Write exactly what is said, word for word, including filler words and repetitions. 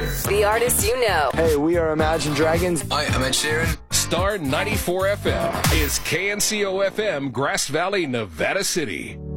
The artists you know. Hey, we are Imagine Dragons. Hi, I'm Ed Sheeran. Star ninety-four F M is K N C O F M, Grass Valley, Nevada City.